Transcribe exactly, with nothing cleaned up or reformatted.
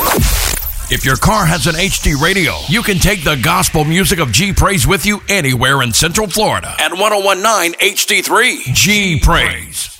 If your car has an H D radio, you can take the gospel music of G Praise with you anywhere in Central Florida at one oh one point nine H D three. G Praise.